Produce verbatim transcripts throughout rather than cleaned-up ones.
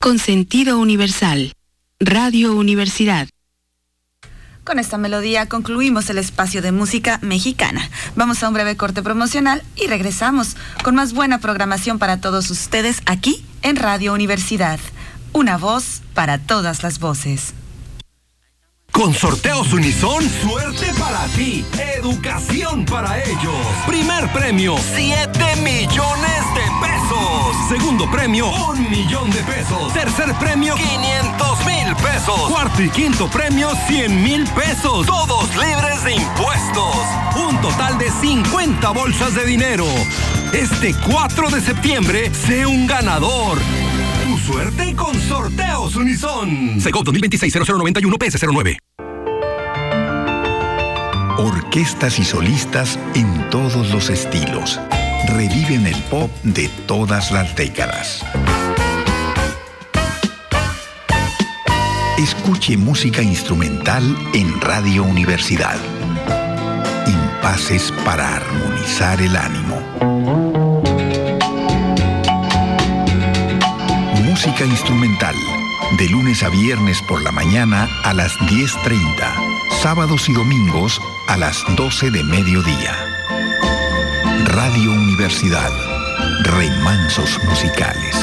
con sentido universal. Radio Universidad. Con esta melodía concluimos el espacio de música mexicana. Vamos a un breve corte promocional y regresamos con más buena programación para todos ustedes aquí en Radio Universidad. Una voz para todas las voces. Con Sorteos Unison, suerte para ti, educación para ellos. Primer premio, siete millones de pesos. Segundo premio, un millón de pesos. Tercer premio, quinientos mil pesos. Cuarto y quinto premio, cien mil pesos. Todos libres de impuestos. Un total de cincuenta bolsas de dinero. Este cuatro de septiembre, sé un ganador. Tu suerte con Sorteos Unison. Segov dos mil veintiséis cero cero noventa y uno P S cero nueve. Orquestas y solistas en todos los estilos. Reviven el pop de todas las décadas. Escuche música instrumental en Radio Universidad. Impases para armonizar el ánimo. Música instrumental, de lunes a viernes por la mañana a las diez treinta, sábados y domingos a las doce de mediodía. Radio Universidad, remansos musicales.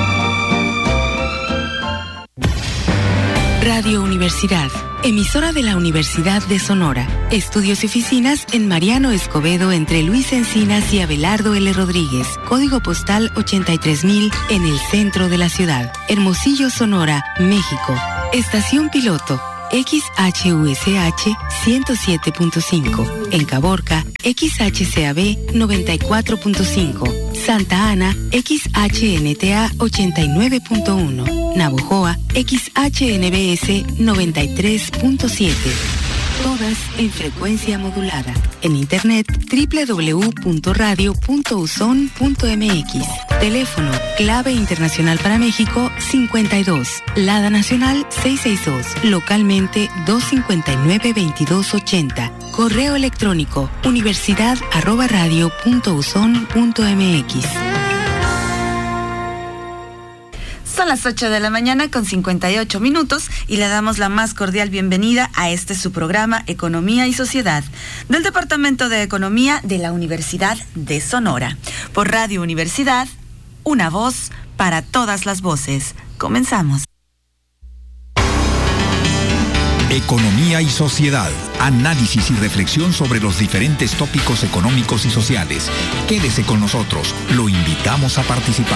Radio Universidad, emisora de la Universidad de Sonora. Estudios y oficinas en Mariano Escobedo entre Luis Encinas y Abelardo L. Rodríguez. Código postal ochenta y tres mil en el centro de la ciudad. Hermosillo, Sonora, México. Estación piloto X H U S H ciento siete punto cinco. En Caborca, X H C A B noventa y cuatro punto cinco. Santa Ana, X H N T A ochenta y nueve punto uno. Navojoa, X H N B S noventa y tres punto siete. Todas en frecuencia modulada. En internet doble u doble u doble u punto radio punto uson punto m x. Teléfono clave internacional para México cincuenta y dos. Lada nacional seiscientos sesenta y dos. Localmente doscientos cincuenta y nueve veintidós ochenta. Correo electrónico universidad arroba radio punto uson punto m x. Son las ocho de la mañana con cincuenta y ocho minutos y le damos la más cordial bienvenida a este su programa Economía y Sociedad del Departamento de Economía de la Universidad de Sonora. Por Radio Universidad, una voz para todas las voces. Comenzamos. Economía y Sociedad. Análisis y reflexión sobre los diferentes tópicos económicos y sociales. Quédese con nosotros. Lo invitamos a participar.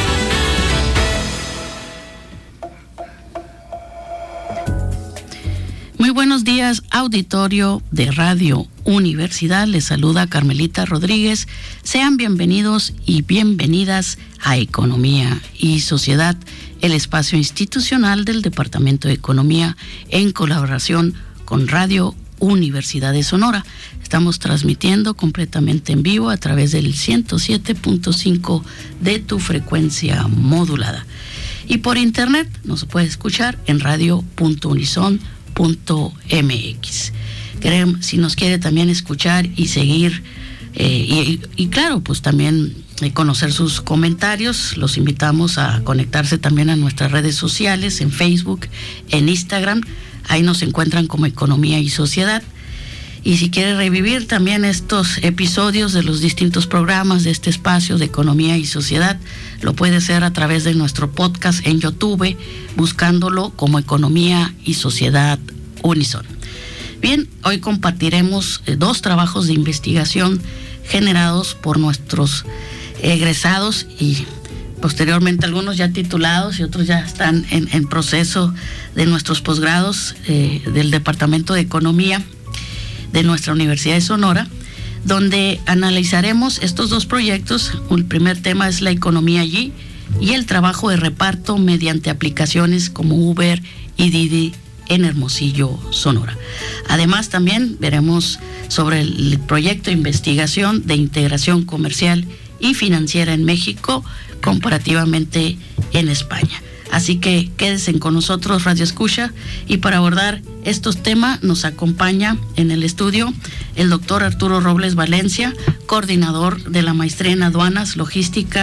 Muy buenos días, auditorio de Radio Universidad. Les saluda Carmelita Rodríguez. Sean bienvenidos y bienvenidas a Economía y Sociedad, el espacio institucional del Departamento de Economía en colaboración con Radio Universidad de Sonora. Estamos transmitiendo completamente en vivo a través del ciento siete punto cinco de tu frecuencia modulada. Y por internet nos puede escuchar en radio punto unison punto m x. Si nos quiere también escuchar y seguir, eh, y, y claro, pues también eh, conocer sus comentarios, los invitamos a conectarse también a nuestras redes sociales, en Facebook, en Instagram. Ahí nos encuentran como Economía y Sociedad. Y si quiere revivir también estos episodios de los distintos programas de este espacio de Economía y Sociedad, lo puede hacer a través de nuestro podcast en YouTube, buscándolo como Economía y Sociedad Unison. Bien, hoy compartiremos eh, dos trabajos de investigación generados por nuestros egresados y posteriormente algunos ya titulados y otros ya están en, en proceso de nuestros posgrados eh, del Departamento de Economía de nuestra Universidad de Sonora, donde analizaremos estos dos proyectos. El primer tema es la economía allí y el trabajo de reparto mediante aplicaciones como Uber y Didi en Hermosillo, Sonora. Además, también veremos sobre el proyecto de investigación de integración comercial y financiera en México comparativamente en España. Así que quédense con nosotros, Radio Escucha, y para abordar estos temas nos acompaña en el estudio el doctor Arturo Robles Valencia, coordinador de la Maestría en Aduanas, Logística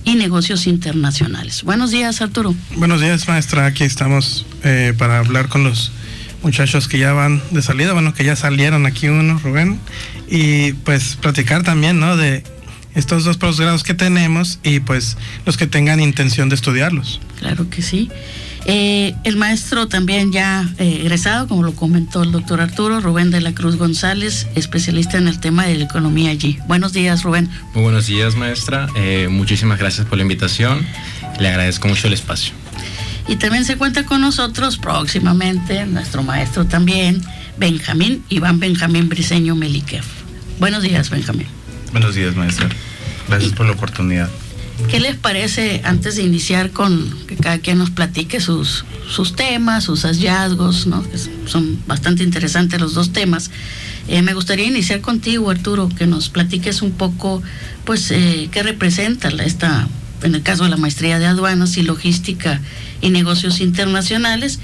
y Negocios Internacionales. Buenos días, Arturo. Buenos días, maestra. Aquí estamos eh, para hablar con los muchachos que ya van de salida, bueno, que ya salieron aquí uno, Rubén, y pues platicar también, ¿no?, de estos dos posgrados que tenemos y pues los que tengan intención de estudiarlos. Claro que sí. Eh, el maestro también ya eh, egresado, como lo comentó el doctor Arturo, Rubén de la Cruz González, especialista en el tema de la economía allí. Buenos días, Rubén. Muy buenos días, maestra. Eh, muchísimas gracias por la invitación. Le agradezco mucho el espacio. Y también se cuenta con nosotros próximamente nuestro maestro también, Benjamín, Iván Benjamín Briceño Meliquer. Buenos días, Benjamín. Buenos días, maestra. Gracias por la oportunidad. ¿Qué les parece, antes de iniciar, con que cada quien nos platique sus, sus temas, sus hallazgos, ¿no?, que son bastante interesantes los dos temas? Eh, me gustaría iniciar contigo, Arturo, que nos platiques un poco, pues, eh, qué representa la, esta, en el caso de la maestría de aduanas y logística y negocios internacionales.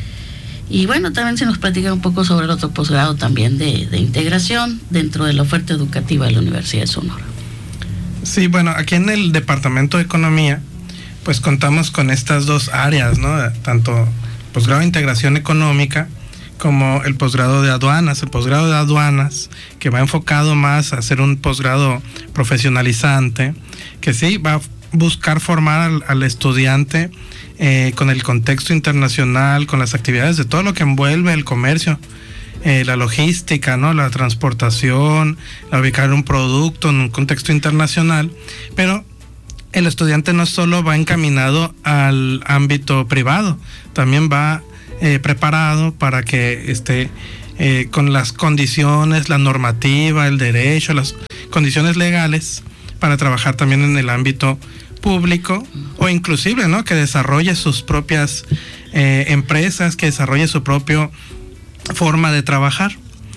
Y bueno, también se nos platica un poco sobre el otro posgrado también de, de integración dentro de la oferta educativa de la Universidad de Sonora. Sí, bueno, aquí en el Departamento de Economía, pues contamos con estas dos áreas, ¿no? Tanto posgrado de integración económica como el posgrado de aduanas. El posgrado de aduanas, que va enfocado más a ser un posgrado profesionalizante, que sí va a buscar formar al, al estudiante eh, con el contexto internacional, con las actividades de todo lo que envuelve el comercio. Eh, la logística, ¿no?, la transportación, la ubicar un producto en un contexto internacional, pero el estudiante no solo va encaminado al ámbito privado, también va eh, preparado para que esté eh, con las condiciones, la normativa, el derecho, las condiciones legales para trabajar también en el ámbito público, o inclusive, ¿no?, que desarrolle sus propias eh, empresas, que desarrolle su propio forma de trabajar.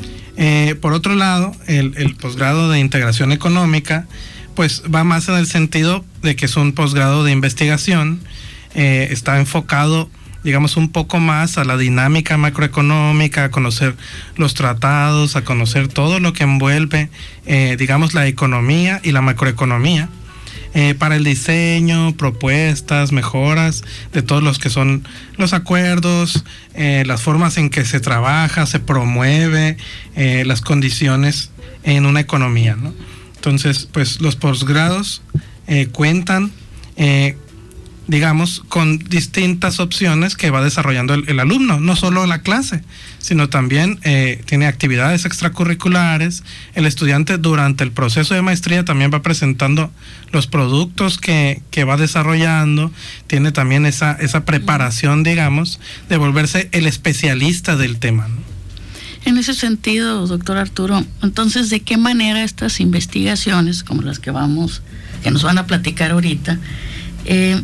Eh, por otro lado, el, el posgrado de integración económica pues va más en el sentido de que es un posgrado de investigación, eh, está enfocado, digamos, un poco más a la dinámica macroeconómica, a conocer los tratados, a conocer todo lo que envuelve, eh, digamos, la economía y la macroeconomía, Eh, para el diseño, propuestas, mejoras de todos los que son los acuerdos, eh, las formas en que se trabaja, se promueve, eh, las condiciones en una economía, ¿no? Entonces, pues los posgrados eh, cuentan, eh, digamos, con distintas opciones que va desarrollando el, el alumno, no solo la clase, sino también eh, tiene actividades extracurriculares. El estudiante durante el proceso de maestría también va presentando los productos que, que va desarrollando, tiene también esa, esa preparación, digamos, de volverse el especialista del tema, ¿no? En ese sentido, doctor Arturo, entonces, ¿de qué manera estas investigaciones, como las que vamos, que nos van a platicar ahorita, eh,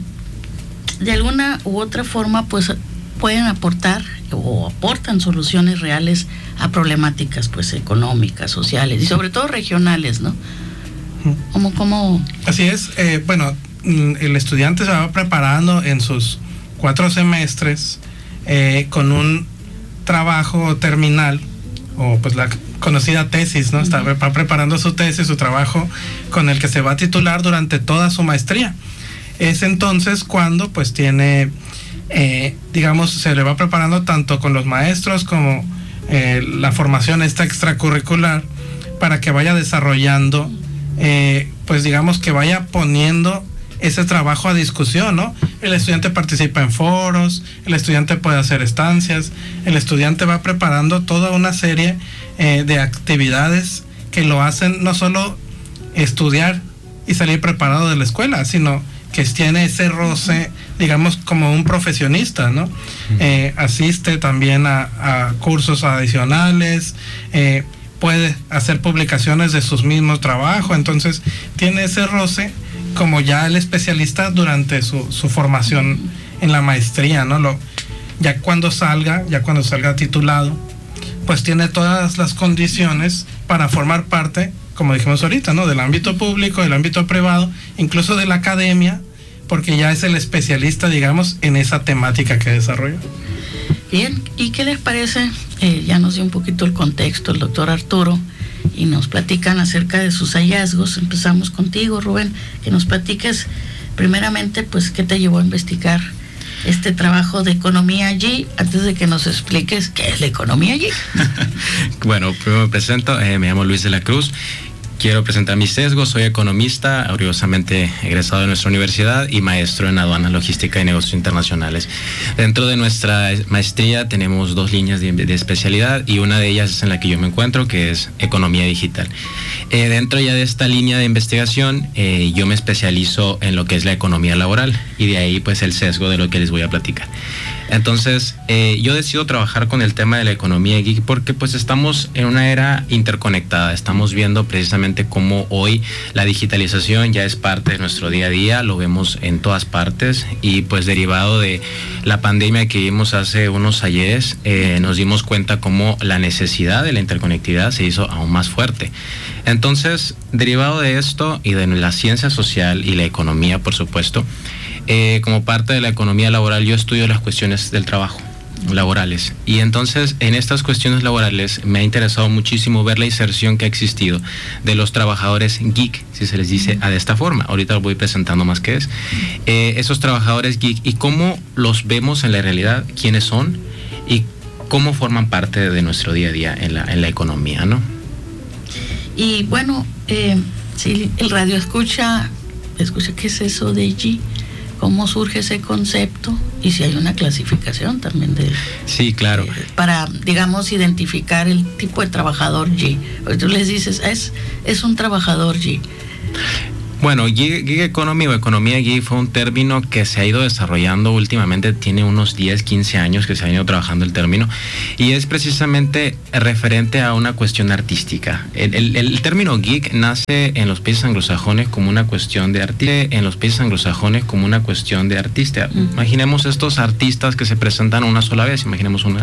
de alguna u otra forma, pues pueden aportar o aportan soluciones reales a problemáticas, pues, económicas, sociales y sobre todo regionales, ¿no? ¿Cómo, cómo? Así es. Eh, bueno, el estudiante se va preparando en sus cuatro semestres eh, con un trabajo terminal, o pues la conocida tesis, ¿no? Uh-huh. Está va preparando su tesis, su trabajo con el que se va a titular durante toda su maestría. Es entonces cuando pues tiene, eh, digamos, se le va preparando tanto con los maestros como eh, la formación esta extracurricular para que vaya desarrollando, eh, pues digamos que vaya poniendo ese trabajo a discusión, ¿no? El estudiante participa en foros, el estudiante puede hacer estancias, el estudiante va preparando toda una serie eh, de actividades que lo hacen no solo estudiar y salir preparado de la escuela, sino que tiene ese roce, digamos, como un profesionista, ¿no? Uh-huh. Eh, asiste también a, a cursos adicionales, eh, puede hacer publicaciones de sus mismos trabajos, entonces tiene ese roce como ya el especialista durante su, su formación en la maestría, ¿no? Lo, ya cuando salga, ya cuando salga titulado, pues tiene todas las condiciones para formar parte, como dijimos ahorita, ¿no? Del ámbito público, del ámbito privado, incluso de la academia, porque ya es el especialista, digamos, en esa temática que desarrolla. Bien, ¿y qué les parece? Eh, ya nos dio un poquito el contexto el doctor Arturo y nos platican acerca de sus hallazgos. Empezamos contigo, Rubén, que nos platiques Primeramente, pues, ¿qué te llevó a investigar este trabajo de economía allí, antes de que nos expliques qué es la economía allí? Bueno, primero me presento, eh, me llamo Luis de la Cruz. Quiero presentar mis sesgos, soy economista, orgullosamente egresado de nuestra universidad y maestro en aduanas, logística y negocios internacionales. Dentro de nuestra maestría tenemos dos líneas de, de especialidad y una de ellas es en la que yo me encuentro, que es economía digital. Eh, dentro ya de esta línea de investigación, eh, yo me especializo en lo que es la economía laboral y de ahí pues el sesgo de lo que les voy a platicar. Entonces, eh, yo decido trabajar con el tema de la economía geek porque pues estamos en una era interconectada, estamos viendo precisamente cómo hoy la digitalización ya es parte de nuestro día a día, lo vemos en todas partes y pues derivado de la pandemia que vimos hace unos ayeres, eh, nos dimos cuenta cómo la necesidad de la interconectividad se hizo aún más fuerte. Entonces, derivado de esto y de la ciencia social y la economía, por supuesto, Eh, como parte de la economía laboral, yo estudio las cuestiones del trabajo laborales y entonces en estas cuestiones laborales me ha interesado muchísimo ver la inserción que ha existido de los trabajadores geek, si se les dice a de esta forma. Ahorita lo voy presentando más que es eh, esos trabajadores geek y cómo los vemos en la realidad, quiénes son y cómo forman parte de nuestro día a día en la, en la economía, ¿no? Y bueno, eh, si el radio escucha, escucha ¿qué es eso de G? ¿Cómo surge ese concepto? Y si hay una clasificación también de... Sí, claro. De, para, digamos, identificar el tipo de trabajador G. Porque tú les dices, es, es un trabajador G. Bueno, gig, gig economy o economía gig fue un término que se ha ido desarrollando últimamente, tiene unos diez, quince años que se ha ido trabajando el término y es precisamente referente a una cuestión artística. El, el, el término geek nace en los países anglosajones como una cuestión de artista, en los países anglosajones como una cuestión de artista. Uh-huh. Imaginemos estos artistas que se presentan una sola vez, imaginemos una